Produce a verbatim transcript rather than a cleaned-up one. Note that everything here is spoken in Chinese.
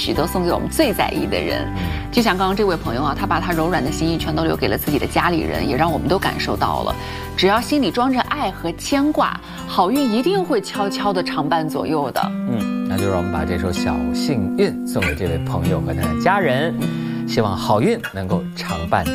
许都送给我们最在意的人。就像刚刚这位朋友啊，他把他柔软的心意全都留给了自己的家里人，也让我们都感受到了，只要心里装着爱和牵挂，好运一定会悄悄地常伴左右的。 嗯，那就让我们把这首《小幸运》送给这位朋友和他的家人，希望好运能够常伴。